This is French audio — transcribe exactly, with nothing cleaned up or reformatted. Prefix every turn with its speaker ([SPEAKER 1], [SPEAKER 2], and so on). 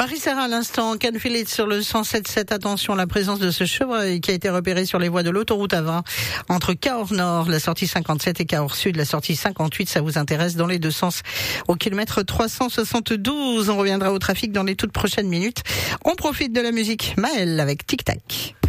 [SPEAKER 1] Marie-Sarah, à l'instant, Can Feel It sur le cent sept virgule sept. Attention, la présence de ce chevreuil qui a été repéré sur les voies de l'autoroute A vingt entre Cahors Nord, la sortie cinquante-sept, et Cahors Sud, la sortie cinquante-huit. Ça vous intéresse dans les deux sens au kilomètre trois cent soixante-douze. On reviendra au trafic dans les toutes prochaines minutes. On profite de la musique Maëlle avec Tic Tac.